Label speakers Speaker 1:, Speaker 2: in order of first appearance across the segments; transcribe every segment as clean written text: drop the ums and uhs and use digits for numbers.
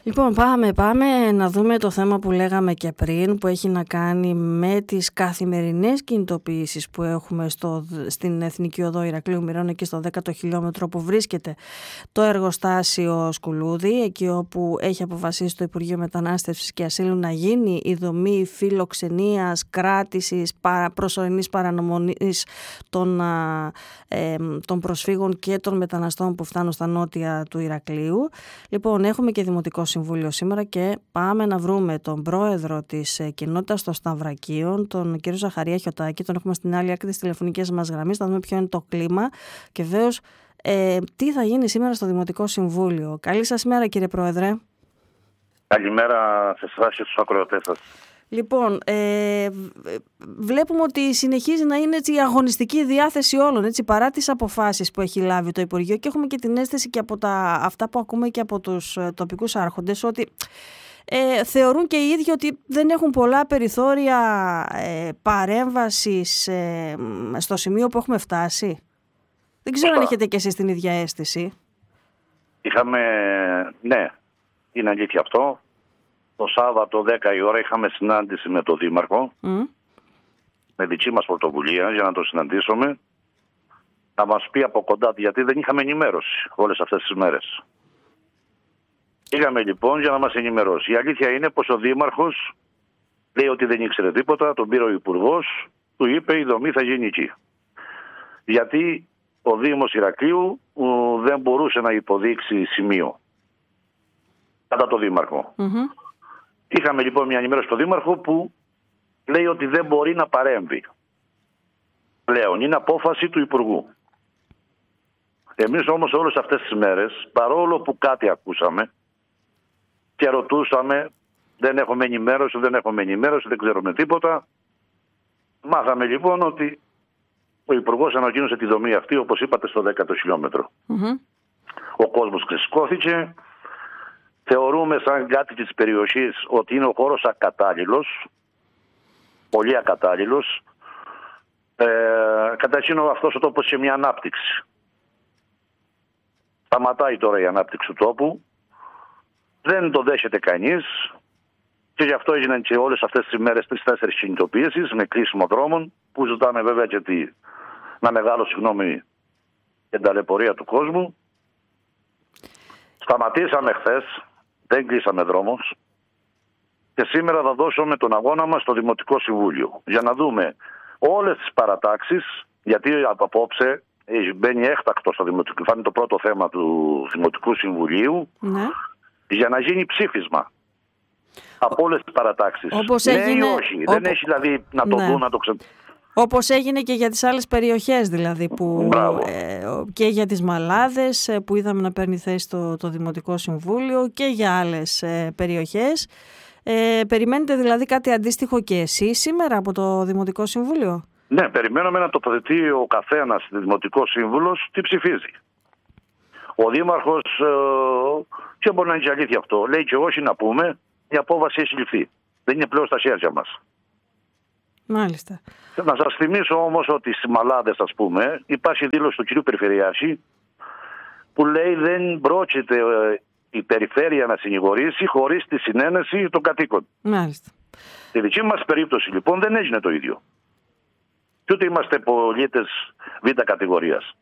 Speaker 1: Λοιπόν, πάμε να δούμε το θέμα που λέγαμε και πριν, που έχει να κάνει με τις καθημερινές κινητοποιήσεις που έχουμε στην Εθνική Οδό Ηρακλείου Μηρών, εκεί στο 10ο χιλιόμετρο που βρίσκεται το εργοστάσιο Σκουλούδη, εκεί όπου έχει αποφασίσει το Υπουργείο Μετανάστευσης και Ασύλου να γίνει η δομή φιλοξενίας, κράτησης, προσωρινής παρανομής των προσφύγων και των μεταναστών που φτάνουν στα νότια του Ηρακλείου. Λοιπόν, έχουμε και Δημοτικό Συμβούλιο σήμερα και πάμε να βρούμε τον πρόεδρο της κοινότητας των Σταυρακίων, τον κύριο Ζαχαρία Χιωτάκη. Τον έχουμε στην άλλη άκρη της τηλεφωνικής μας γραμμής. Θα δούμε ποιο είναι το κλίμα και βέβαιως τι θα γίνει σήμερα στο Δημοτικό Συμβούλιο. Καλή σας μέρα, κύριε Πρόεδρε.
Speaker 2: Καλημέρα σε εσάς και στους ακροατές σας.
Speaker 1: Λοιπόν, βλέπουμε ότι συνεχίζει να είναι έτσι η αγωνιστική διάθεση όλων, έτσι, παρά τις αποφάσεις που έχει λάβει το Υπουργείο, και έχουμε και την αίσθηση και από αυτά που ακούμε και από τους τοπικούς άρχοντες ότι θεωρούν και οι ίδιοι ότι δεν έχουν πολλά περιθώρια παρέμβασης στο σημείο που έχουμε φτάσει. Δεν ξέρω αν έχετε και εσείς την ίδια αίσθηση.
Speaker 2: Ναι, είναι αλήθεια αυτό. Το Σάββατο 10 η ώρα είχαμε συνάντηση με τον Δήμαρχο, με δική μας πρωτοβουλία, για να το συναντήσουμε, να μας πει από κοντά, γιατί δεν είχαμε ενημέρωση όλες αυτές τις μέρες. Πήγαμε λοιπόν για να μας ενημερώσει. Η αλήθεια είναι πως ο Δήμαρχος λέει ότι δεν ήξερε τίποτα, τον πήρε ο Υπουργός, του είπε η δομή θα γίνει εκεί. Γιατί ο Δήμος Ηρακλείου δεν μπορούσε να υποδείξει σημείο κατά το Δήμαρχο. Είχαμε λοιπόν μια ενημέρωση στο Δήμαρχο που λέει ότι δεν μπορεί να παρέμβει πλέον. Είναι απόφαση του Υπουργού. Εμείς όμως όλες αυτές τις μέρες, παρόλο που κάτι ακούσαμε και ρωτούσαμε, δεν έχουμε ενημέρωση, δεν ξέρουμε τίποτα, μάθαμε λοιπόν ότι ο Υπουργός ανακοίνωσε τη δομή αυτή, όπως είπατε, στο 10ο χιλιόμετρο. Ο κόσμος ξεσηκώθηκε. Θεωρούμε σαν κάτοικοι της περιοχής ότι είναι ο χώρος ακατάλληλος, πολύ ακατάλληλος. Καταρχήν αυτός ο τόπος είχε μια ανάπτυξη. Σταματάει τώρα η ανάπτυξη του τόπου. Δεν το δέχεται κανείς και γι' αυτό έγιναν και όλες αυτές τις μέρες 3-4 κινητοποιήσεις με κλείσιμο δρόμων, που ζητάμε βέβαια και ένα μεγάλο συγγνώμη για την ταλαιπωρία του κόσμου. Σταματήσαμε χθες. Δεν κλείσαμε δρόμους και σήμερα θα δώσουμε τον αγώνα μας στο Δημοτικό Συμβούλιο για να δούμε όλες τις παρατάξεις, γιατί από απόψε μπαίνει έκτακτο στο Δημοτικό, θα είναι το πρώτο θέμα του Δημοτικού Συμβουλίου, για να γίνει ψήφισμα από όλες τις παρατάξεις.
Speaker 1: Όπως
Speaker 2: ναι
Speaker 1: έγινε...
Speaker 2: ή όχι, δεν έχει δηλαδή να το δουν, να το
Speaker 1: Όπως έγινε και για τις άλλες περιοχές, δηλαδή, και για τις Μαλάδες που είδαμε να παίρνει θέση το Δημοτικό Συμβούλιο, και για άλλες περιοχές. Περιμένετε δηλαδή κάτι αντίστοιχο και εσείς σήμερα από το Δημοτικό Συμβούλιο?
Speaker 2: Ναι, περιμένουμε να τοποθετεί ο καθένας Δημοτικός Σύμβουλος τι ψηφίζει. Ο Δήμαρχος, και μπορεί να είναι και αλήθεια αυτό, λέει και όχι να πούμε, η απόφαση έχει ληφθεί. Δεν είναι πλέον στα χέρια μας.
Speaker 1: Μάλιστα.
Speaker 2: Να σας θυμίσω όμως ότι στις Μαλάδες, ας πούμε, υπάρχει δήλωση του κυρίου Περιφερειάρχη που λέει δεν πρόκειται η περιφέρεια να συνηγορήσει χωρίς τη συνένεση των κατοίκων.
Speaker 1: Μάλιστα.
Speaker 2: Στη δική μας περίπτωση λοιπόν δεν έγινε το ίδιο. Και ούτε είμαστε πολίτες β' κατηγορίας.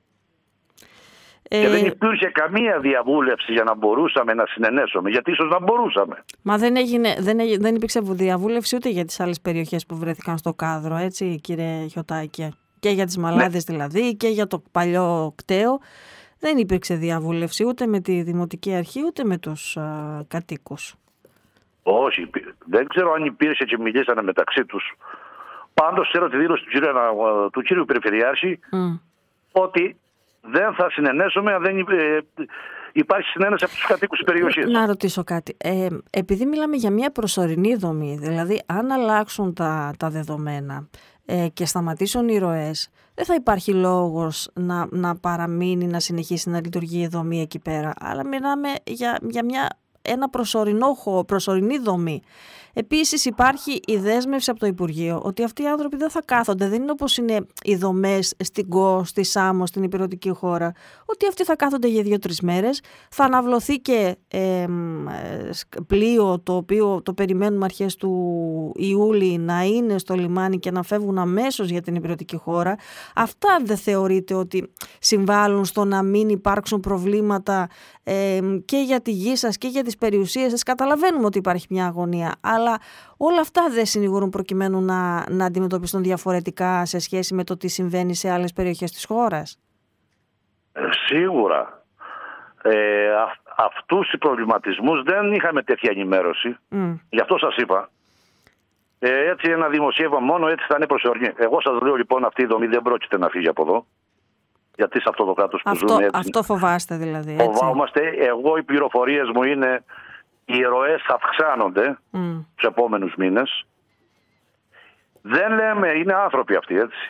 Speaker 2: Και δεν υπήρχε καμία διαβούλευση για να μπορούσαμε να συνενέσουμε, γιατί ίσως να μπορούσαμε.
Speaker 1: Μα δεν υπήρξε διαβούλευση ούτε για τις άλλες περιοχές που βρέθηκαν στο κάδρο, έτσι, κύριε Χιωτάκη? Και για τις Μαλάδες δηλαδή και για το παλιό κτέο. Δεν υπήρξε διαβούλευση ούτε με τη Δημοτική Αρχή ούτε με τους κατοίκους.
Speaker 2: Όχι, δεν ξέρω αν υπήρξε και μιλήσανε μεταξύ τους. Πάντως ξέρω τη δήλωση του κύριου Περιφερειάρχη ότι δεν θα συνενέσουμε αν δεν υπάρχει συνένεση από τους κατοίκους της περιοχής.
Speaker 1: Να ρωτήσω κάτι. Επειδή μιλάμε για μια προσωρινή δομή, δηλαδή αν αλλάξουν τα δεδομένα και σταματήσουν οι ροές, δεν θα υπάρχει λόγος να παραμείνει, να συνεχίσει να λειτουργεί η δομή εκεί πέρα. Αλλά μιλάμε για μια ένα προσωρινή δομή. Επίσης υπάρχει η δέσμευση από το Υπουργείο ότι αυτοί οι άνθρωποι δεν θα κάθονται, δεν είναι όπως είναι οι δομές στην ΚΟ, στη Σάμο, στην υπηρετική χώρα, ότι αυτοί θα κάθονται για 2-3 μέρες, θα αναβλωθεί και πλοίο το οποίο το περιμένουμε αρχές του Ιούλη να είναι στο λιμάνι και να φεύγουν αμέσως για την υπηρετική χώρα. Αυτά δεν θεωρείτε ότι συμβάλλουν στο να μην υπάρξουν προβλήματα και για τη γη σας και για τις περιουσίες σας? Καταλαβαίνουμε ότι υπάρχει μια αγωνία, αλλά όλα αυτά δεν συνηγορούν προκειμένου να αντιμετωπιστούν διαφορετικά σε σχέση με το τι συμβαίνει σε άλλες περιοχές της χώρας?
Speaker 2: Σίγουρα. Αυτούς τους προβληματισμούς δεν είχαμε τέτοια ενημέρωση. Γι' αυτό σας είπα. Έτσι ένα δημοσίευμα μόνο έτσι θα είναι προσωρινή. Εγώ σας λέω λοιπόν, αυτή η δομή δεν πρόκειται να φύγει από εδώ. Γιατί σε αυτό το κράτος που ζούμε έτσι.
Speaker 1: Αυτό φοβάστε δηλαδή? Έτσι.
Speaker 2: Φοβάμαστε. Εγώ οι πληροφορίες μου είναι οι ροές αυξάνονται τους επόμενους μήνες. Δεν λέμε, είναι άνθρωποι αυτοί έτσι.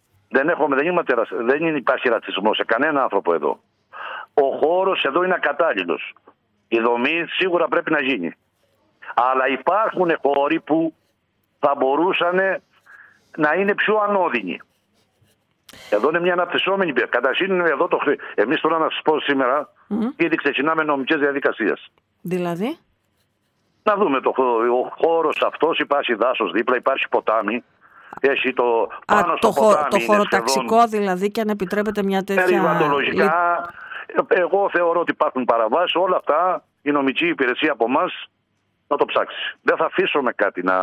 Speaker 2: Δεν υπάρχει ρατσισμό σε κανένα άνθρωπο εδώ. Ο χώρος εδώ είναι ακατάλληλος. Η δομή σίγουρα πρέπει να γίνει. Αλλά υπάρχουν χώροι που θα μπορούσαν να είναι πιο ανώδυνοι. Εδώ είναι μια αναπτυσσόμενη πέρα. Καταρχήν εδώ εμείς τώρα να σας πω σήμερα ήδη ξεκινάμε νομικές διαδικασίες.
Speaker 1: Δηλαδή?
Speaker 2: Να δούμε ο χώρος αυτός, υπάρχει δάσος δίπλα, υπάρχει ποτάμι. Έχει πάνω στο ποτάμι
Speaker 1: το χωροταξικό δηλαδή, και αν επιτρέπετε μια τέτοια...
Speaker 2: Περιβαλλοντολογικά, εγώ θεωρώ ότι υπάρχουν παραβάσεις. Όλα αυτά η νομική υπηρεσία από εμάς να το ψάξει. Δεν θα αφήσουμε κάτι να...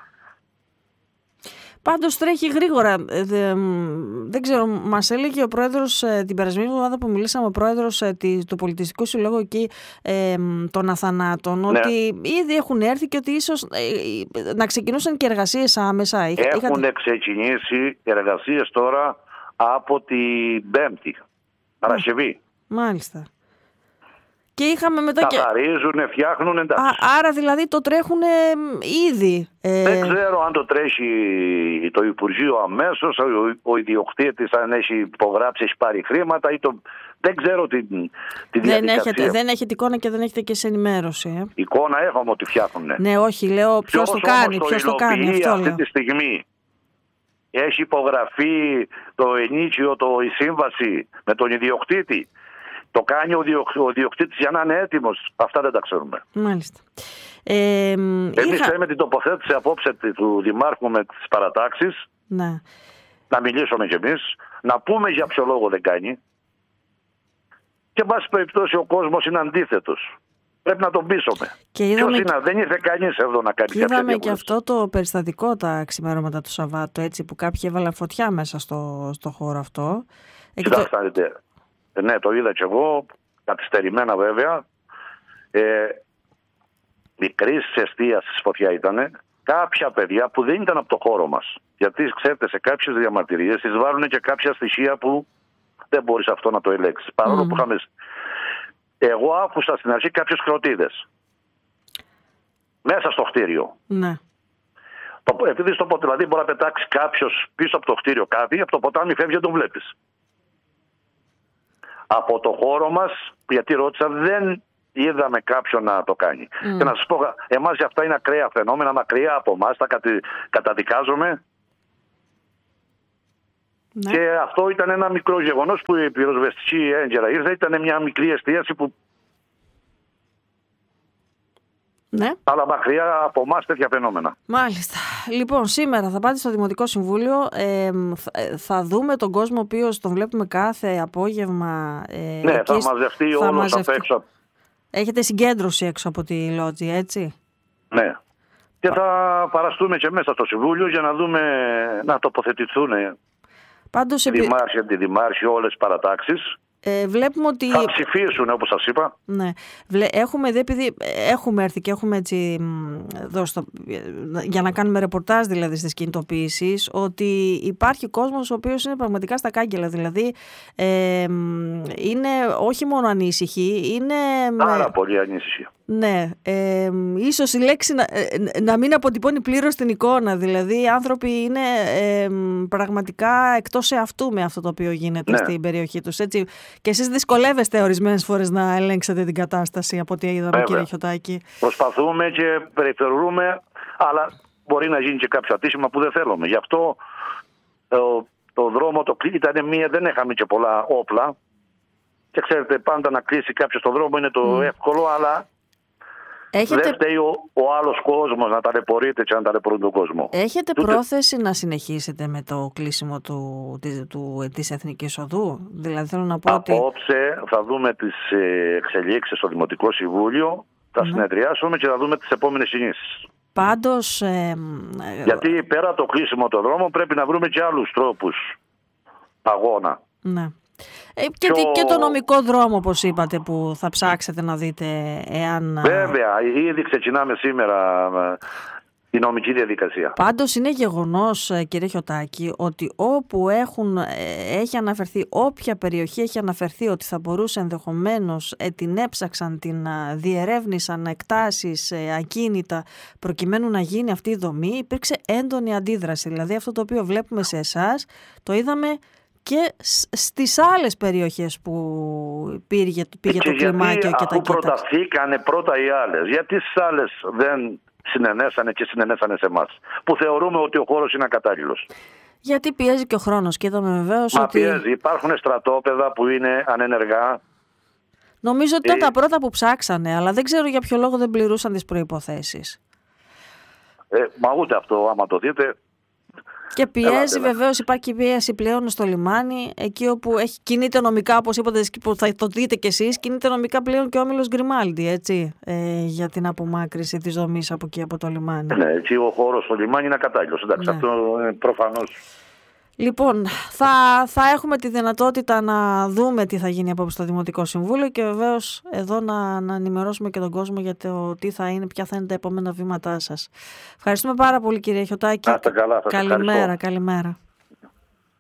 Speaker 1: Πάντως τρέχει γρήγορα. Δεν ξέρω, μας έλεγε ο πρόεδρος την περασμένη εβδομάδα που μιλήσαμε, ο πρόεδρος του Πολιτιστικού Συλλόγου εκεί των Αθανάτων, ότι ήδη έχουν έρθει και ότι ίσως να ξεκινούσαν και εργασίες άμεσα.
Speaker 2: Έχουν ξεκινήσει εργασίες τώρα από την Πέμπτη, Παρασκευή.
Speaker 1: Μάλιστα. Και είχαμε μετά
Speaker 2: καθαρίζουν, φτιάχνουν, εντάξει.
Speaker 1: Άρα δηλαδή το τρέχουν ήδη.
Speaker 2: Δεν ξέρω αν το τρέχει το Υπουργείο αμέσως, ο ιδιοκτήτης αν έχει υπογράψει, έχει πάρει χρήματα ή δεν ξέρω τη διαδικασία.
Speaker 1: Δεν έχετε εικόνα και δεν έχετε και σε ενημέρωση.
Speaker 2: Εικόνα έχουμε ότι φτιάχνουν.
Speaker 1: Ναι, όχι, λέω ποιος το κάνει,
Speaker 2: αυτή τη στιγμή έχει υπογραφεί το ενίκιο, η σύμβαση με τον ιδιοκτήτη. Το κάνει ο ιδιοκτήτης για να είναι έτοιμος. Αυτά δεν τα ξέρουμε.
Speaker 1: Μάλιστα.
Speaker 2: Εμείς θέλουμε την τοποθέτηση απόψε του Δημάρχου με τις παρατάξεις.
Speaker 1: Ναι.
Speaker 2: Να μιλήσουμε κι εμείς. Να πούμε για ποιο λόγο δεν κάνει. Και εν πάση περιπτώσει ο κόσμος είναι αντίθετος. Πρέπει να τον πείσουμε. Δεν ήρθε κανείς εδώ να κάνει κάποια διαβούλευση.
Speaker 1: Είδαμε και αυτό το περιστατικό τα ξημερώματα του Σαββάτου, έτσι, που κάποιοι έβαλαν φωτιά μέσα στο χώρο αυτό.
Speaker 2: Κοιτάξτε. Ναι, το είδα κι εγώ, καθυστερημένα βέβαια. Μικρής εστίασης φωτιά ήταν. Κάποια παιδιά που δεν ήταν από το χώρο μας. Γιατί ξέρετε, σε κάποιες διαμαρτυρίες εισβάλλουν και κάποια στοιχεία που δεν μπορείς αυτό να το ελέγξεις. Παρόλο που είχαμε... Εγώ άκουσα στην αρχή κάποιες κροτίδες μέσα στο κτίριο.
Speaker 1: Ναι.
Speaker 2: Επειδή στο δηλαδή μπορεί να πετάξει κάποιος πίσω από το κτίριο κάτι, από το ποτάμι φεύγει και τον βλέπεις. Από το χώρο μας, γιατί ρώτησα, δεν είδαμε κάποιον να το κάνει. Και να σας πω, εμάς για αυτά είναι ακραία φαινόμενα, μακριά από εμάς, τα καταδικάζουμε. Ναι. Και αυτό ήταν ένα μικρό γεγονός που η πυροσβεστική έγκαιρα ήρθε, ήταν μια μικρή εστίαση που...
Speaker 1: Ναι.
Speaker 2: Αλλά μακριά από εμάς τέτοια φαινόμενα.
Speaker 1: Μάλιστα. Λοιπόν, σήμερα θα πάτε στο Δημοτικό Συμβούλιο. Θα δούμε τον κόσμο, ο οποίος τον βλέπουμε κάθε απόγευμα.
Speaker 2: Ναι, θα μαζευτεί όλος απ' έξω.
Speaker 1: Έχετε συγκέντρωση έξω από τη Λότζη, έτσι?
Speaker 2: Ναι. Και θα παραστούμε και μέσα στο Συμβούλιο για να δούμε, να τοποθετηθούν
Speaker 1: πάντως,
Speaker 2: τη δημάρχη, όλες τις παρατάξεις.
Speaker 1: Βλέπουμε ότι...
Speaker 2: Θα ψηφίσουν, όπως σας είπα.
Speaker 1: Ναι. Έχουμε δει, επειδή έχουμε έρθει και έχουμε έτσι για να κάνουμε ρεπορτάζ δηλαδή στις κινητοποιήσεις, ότι υπάρχει κόσμος ο οποίος είναι πραγματικά στα κάγκελα. Δηλαδή είναι όχι μόνο ανήσυχοι, είναι...
Speaker 2: Πάρα πολύ ανήσυχοι.
Speaker 1: Ναι, ίσως η λέξη να μην αποτυπώνει πλήρως την εικόνα. Δηλαδή οι άνθρωποι είναι πραγματικά εκτός εαυτού με αυτό το οποίο γίνεται στην περιοχή τους. Έτσι. Και εσείς δυσκολεύεστε ορισμένες φορές να ελέγξετε την κατάσταση από ό,τι είδαμε, κύριε Χιωτάκη.
Speaker 2: Προσπαθούμε και περιφερούμε, αλλά μπορεί να γίνει και κάποιο ατύχημα που δεν θέλουμε. Γι' αυτό το δρόμο το ήταν δεν είχαμε και πολλά όπλα. Και ξέρετε, πάντα να κλείσει κάποιο το δρόμο είναι το εύκολο, αλλά δεν φταίει ο άλλος κόσμος να ταλαιπωρείται και να ταλαιπωρούν τον κόσμο.
Speaker 1: Έχετε πρόθεση να συνεχίσετε με το κλείσιμο της Εθνικής Οδού? Δηλαδή θέλω να πω
Speaker 2: Απόψε θα δούμε τις εξελίξεις στο Δημοτικό Συμβούλιο, θα συνεδριάσουμε και θα δούμε τις επόμενες κινήσεις.
Speaker 1: Πάντως...
Speaker 2: γιατί πέρα από το κλείσιμο των δρόμων πρέπει να βρούμε και άλλους τρόπους αγώνα.
Speaker 1: Ναι. Και το νομικό δρόμο, όπως είπατε, που θα ψάξετε να δείτε εάν...
Speaker 2: Βέβαια, ήδη ξεκινάμε σήμερα η νομική διαδικασία.
Speaker 1: Πάντως είναι γεγονός, κύριε Χιωτάκη, ότι όπου έχει αναφερθεί, όποια περιοχή έχει αναφερθεί ότι θα μπορούσε ενδεχομένως, την έψαξαν, την διερεύνησαν εκτάσεις ακίνητα προκειμένου να γίνει αυτή η δομή, υπήρξε έντονη αντίδραση. Δηλαδή αυτό το οποίο βλέπουμε σε εσάς, το είδαμε και στις άλλες περιοχές που πήγε το κλιμάκιο και τα κοίτα.
Speaker 2: Προταθήκανε πρώτα οι άλλες, γιατί στις άλλες δεν συνενέσανε και συνενέσανε σε εμάς, που θεωρούμε ότι ο χώρος είναι ακατάλληλος.
Speaker 1: Γιατί πιέζει και ο χρόνος και είδαμε βεβαίως ότι...
Speaker 2: πιέζει, υπάρχουν στρατόπεδα που είναι ανενεργά.
Speaker 1: Νομίζω ότι ήταν τα πρώτα που ψάξανε, αλλά δεν ξέρω για ποιο λόγο δεν πληρούσαν τις προϋποθέσεις.
Speaker 2: Μα ούτε αυτό, άμα το δείτε...
Speaker 1: Και πιέζει βεβαίως, υπάρχει πίεση πλέον στο λιμάνι, εκεί όπου κινείται νομικά, όπως είπατε, που θα το δείτε κι εσείς, κινείται νομικά πλέον και ο Όμιλος Γκριμάλντι, έτσι, για την απομάκρυνση της δομής από εκεί, από το λιμάνι.
Speaker 2: Ναι, έτσι ο χώρος στο λιμάνι είναι ακατάλληλος, εντάξει, αυτό είναι προφανώς.
Speaker 1: Λοιπόν, θα έχουμε τη δυνατότητα να δούμε τι θα γίνει απόψε στο Δημοτικό Συμβούλιο και βεβαίως εδώ να ενημερώσουμε και τον κόσμο για το τι θα είναι, ποια θα είναι τα επόμενα βήματά σας. Ευχαριστούμε πάρα πολύ, κύριε Χιωτάκη.
Speaker 2: Καλά,
Speaker 1: καλημέρα.